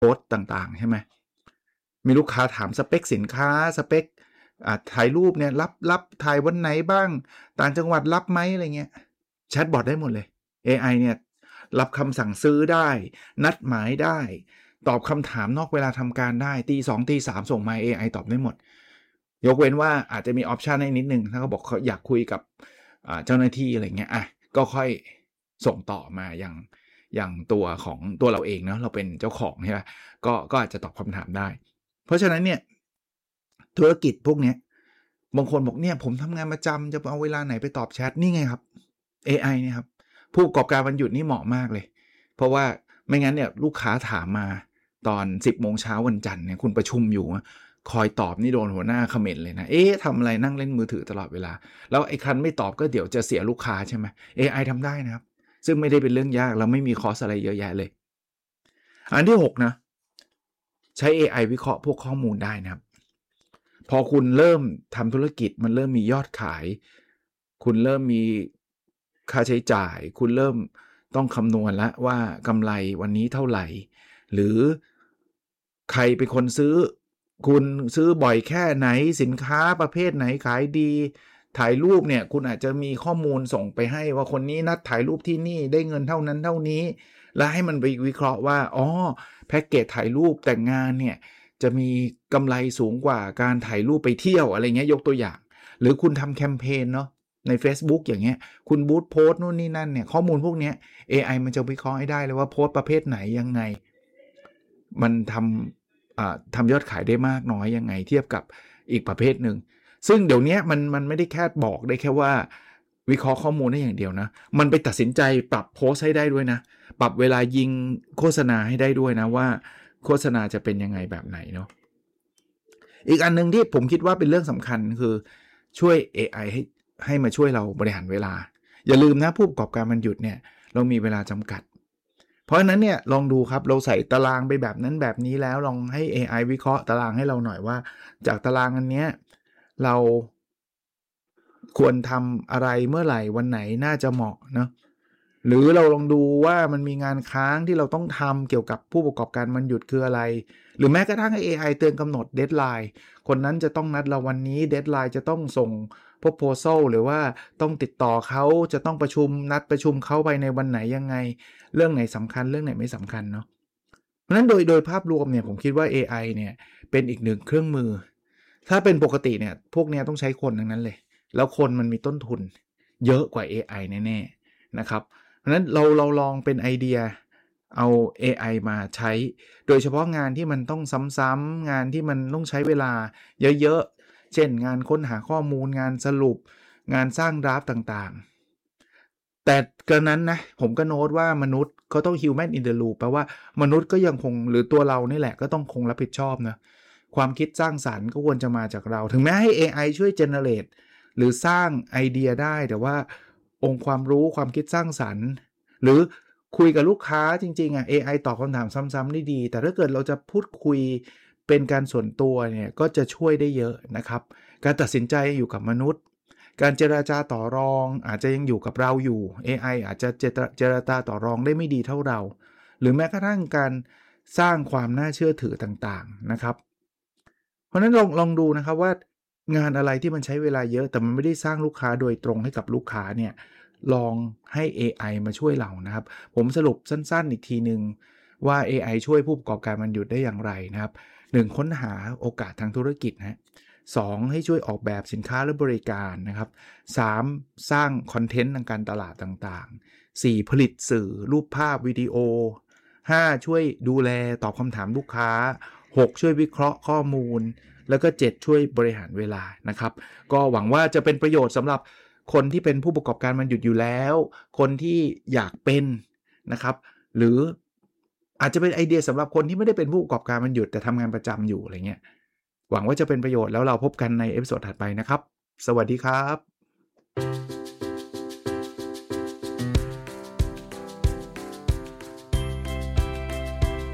โพสต์ต่างๆใช่ไหมมีลูกค้าถามสเปคสินค้าสเปคถ่ายรูปเนี่ยรับถ่ายวันไหนบ้างต่างจังหวัดรับไหมอะไรเงี้ยแชทบอทได้หมดเลย AI เนี่ยรับคำสั่งซื้อได้นัดหมายได้ตอบคำถามนอกเวลาทำการได้ตี 2 ตี 3ส่งมา AI ตอบได้หมดยกเว้นว่าอาจจะมีออปชันให้นิดนึงถ้าเขาบอกเขาอยากคุยกับเจ้าหน้าที่อะไรเงี้ยก็ค่อยส่งต่อมาอย่างตัวของตัวเราเองเนาะเราเป็นเจ้าของใช่ไหมก็อาจจะตอบคำถามได้เพราะฉะนั้นเนี่ยธุรกิจพวกนี้บางคนบอกเนี่ยผมทำงานประจำจะเอาเวลาไหนไปตอบแชทนี่ไงครับ AI เนี่ยครับผู้ประกอบการวันหยุดนี่เหมาะมากเลยเพราะว่าไม่งั้นเนี่ยลูกค้าถามมาตอน 10 โมงเช้าวันจันทร์เนี่ยคุณประชุมอยู่คอยตอบนี่โดนหัวหน้าคอมเมนต์เลยนะทำอะไรนั่งเล่นมือถือตลอดเวลาแล้วไอ้คันไม่ตอบก็เดี๋ยวจะเสียลูกค้าใช่ไหม AI ทำได้นะครับซึ่งไม่ได้เป็นเรื่องยากแล้วไม่มีคอสอะไรเยอะแยะเลยอันที่6นะใช้ AI วิเคราะห์พวกข้อมูลได้นะครับพอคุณเริ่มทำธุรกิจมันเริ่มมียอดขายคุณเริ่มมีค่าใช้จ่ายคุณเริ่มต้องคำนวณแล้วว่ากำไรวันนี้เท่าไหร่หรือใครเป็นคนซื้อคุณซื้อบ่อยแค่ไหนสินค้าประเภทไหนขายดีถ่ายรูปเนี่ยคุณอาจจะมีข้อมูลส่งไปให้ว่าคนนี้นัดถ่ายรูปที่นี่ได้เงินเท่านั้นเท่านี้แล้วให้มันไปวิเคราะห์ว่าแพ็กเกจถ่ายรูปแต่งงานเนี่ยจะมีกำไรสูงกว่าการถ่ายรูปไปเที่ยวอะไรเงี้ยยกตัวอย่างหรือคุณทำแคมเปญเนาะใน Facebook อย่างเงี้ยคุณบูทโพสต์นู่นนี่นั่นเนี่ยข้อมูลพวกนี้ AI มันจะวิเคราะห์ให้ได้เลยว่าโพสต์ประเภทไหนยังไงมันทำยอดขายได้มากน้อยยังไงเทียบกับอีกประเภทหนึ่งซึ่งเดี๋ยวนี้มันไม่ได้แค่บอกได้แค่ว่าวิเคราะห์ข้อมูลได้อย่างเดียวนะมันไปตัดสินใจปรับโพสต์ให้ได้ด้วยนะปรับเวลายิงโฆษณาให้ได้ด้วยนะว่าโฆษณาจะเป็นยังไงแบบไหนเนาะอีกอันนึงที่ผมคิดว่าเป็นเรื่องสำคัญคือช่วย AI ให้มาช่วยเราบริหารเวลาอย่าลืมนะผู้ประกอบการมันหยุดเนี่ยเรามีเวลาจำกัดเพราะฉะนั้นเนี่ยลองดูครับเราใส่ตารางไปแบบนั้นแบบนี้แล้วลองให้ AI วิเคราะห์ตารางให้เราหน่อยว่าจากตารางอันเนี้ยเราควรทำอะไรเมื่อไหร่วันไหนน่าจะเหมาะเนาะหรือเราลองดูว่ามันมีงานค้างที่เราต้องทำเกี่ยวกับผู้ประกอบการวันหยุดคืออะไรหรือแม้กระทั่งให้ AI เตือนกำหนดเดดไลน์คนนั้นจะต้องนัดเราวันนี้เดดไลน์จะต้องส่งproposal หรือว่าต้องติดต่อเขาจะต้องนัดประชุมเขาไปในวันไหนยังไงเรื่องไหนสำคัญเรื่องไหนไม่สำคัญเนาะเพราะฉะนั้นโดยภาพรวมเนี่ยผมคิดว่า AI เนี่ยเป็นอีกหนึ่งเครื่องมือถ้าเป็นปกติเนี่ยพวกนี้ต้องใช้คนทั้งนั้นเลยแล้วคนมันมีต้นทุนเยอะกว่า AI แน่ๆนะครับเพราะฉะนั้นเราลองเป็นไอเดียเอา AI มาใช้โดยเฉพาะงานที่มันต้องซ้ำๆงานที่มันต้องใช้เวลาเยอะๆเช่นงานค้นหาข้อมูลงานสรุปงานสร้างดราฟต์ต่างๆแต่กระนั้นนะผมก็โน้ตว่ามนุษย์ก็ต้อง human in the loop แปลว่ามนุษย์ก็ยังคงหรือตัวเรานี่แหละก็ต้องคงรับผิดชอบนะความคิดสร้างสรรค์ก็ควรจะมาจากเราถึงแม้ให้ AI ช่วย generate หรือสร้างไอเดียได้แต่ว่าองค์ความรู้ความคิดสร้างสรรค์หรือคุยกับลูกค้าจริงๆAI ตอบคำถามซ้ำๆได้ดีแต่ถ้าเกิดเราจะพูดคุยเป็นการส่วนตัวเนี่ยก็จะช่วยได้เยอะนะครับการตัดสินใจอยู่กับมนุษย์การเจรจาต่อรองอาจจะยังอยู่กับเราอยู่ AI อาจจะเจรจาต่อรองได้ไม่ดีเท่าเราหรือแม้กระทั่งการสร้างความน่าเชื่อถือต่างๆนะครับเพราะฉะนั้นลองดูนะครับว่างานอะไรที่มันใช้เวลาเยอะแต่มันไม่ได้สร้างลูกค้าโดยตรงให้กับลูกค้าเนี่ยลองให้ AI มาช่วยเรานะครับผมสรุปสั้นๆอีกทีนึงว่า AI ช่วยผู้ประกอบการมันหยุดได้อย่างไรนะครับ1ค้นหาโอกาสทางธุรกิจนะ2ให้ช่วยออกแบบสินค้าและบริการนะครับ3สร้างคอนเทนต์ทางการตลาดต่างๆ4ผลิตสื่อรูปภาพวิดีโอ5ช่วยดูแลตอบคำถามลูกค้า6ช่วยวิเคราะห์ข้อมูลแล้วก็7ช่วยบริหารเวลานะครับก็หวังว่าจะเป็นประโยชน์สำหรับคนที่เป็นผู้ประกอบการมันหยุดอยู่แล้วคนที่อยากเป็นนะครับหรืออาจจะเป็นไอเดียสำหรับคนที่ไม่ได้เป็นผู้ประกอบการมันหยุดแต่ทำงานประจำอยู่อะไรเงี้ยหวังว่าจะเป็นประโยชน์แล้วเราพบกันในเอพิโซดถัดไปนะครับสวัสดีครับ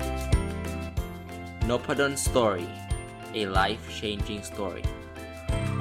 Nopadon Story, a life-changing story.